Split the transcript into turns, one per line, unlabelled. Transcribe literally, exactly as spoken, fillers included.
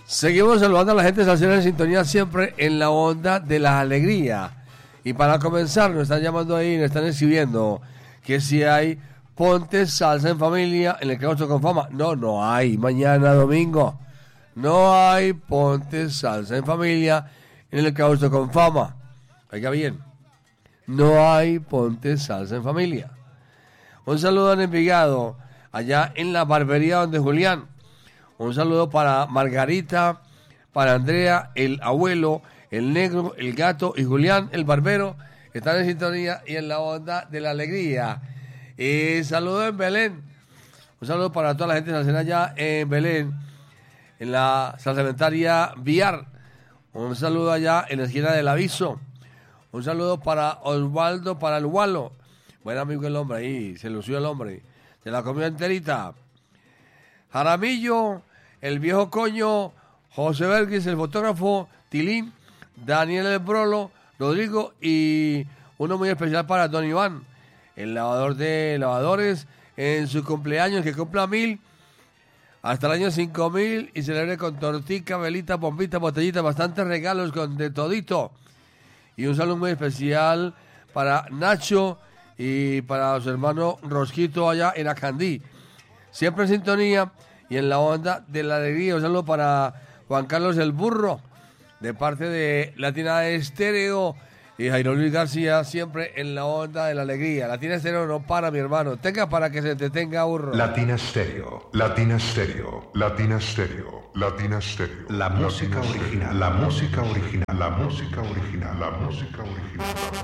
Seguimos saludando a la gente salsera en sintonía siempre en la onda de la alegría. Y para comenzar, nos están llamando ahí, nos están escribiendo que si hay Ponte Salsa en Familia en el Claustro con Fama. No, no hay. Mañana domingo no hay Ponte Salsa en Familia en el Claustro con Fama. Oiga bien, no hay Ponte Salsa en Familia. Un saludo en Envigado, allá en la barbería donde Julián. Un saludo para Margarita, para Andrea, el abuelo, el negro, el gato y Julián, el barbero. Están en sintonía y en la onda de la alegría. Y saludo en Belén. Un saludo para toda la gente salsera allá en Belén, en la salsamentaria Villar. Un saludo allá en la esquina del Aviso. Un saludo para Osvaldo, para el Walo. Buen amigo el hombre ahí, se lució el hombre. Se la comió enterita. Jaramillo, el viejo coño, José Berguis, el fotógrafo, Tilín, Daniel el Brolo, Rodrigo y uno muy especial para Don Iván, el lavador de lavadores, en su cumpleaños, que cumpla mil, hasta el año cinco mil y celebre con tortica, velita, bombita, botellita, bastantes regalos con de todito. Y un saludo muy especial para Nacho y para su hermano Rosquito allá en Acandí. Siempre en sintonía y en la onda de la alegría. Un saludo para Juan Carlos el Burro, de parte de Latina Estéreo, y Jairo Luis García, siempre en la onda de la alegría. Latina Estéreo no para, mi hermano. Tenga para que se te tenga, burro.
Latina Estéreo, Latina Estéreo, Latina Estéreo, Latina Estéreo. La música original, la música original, la música original, la música original.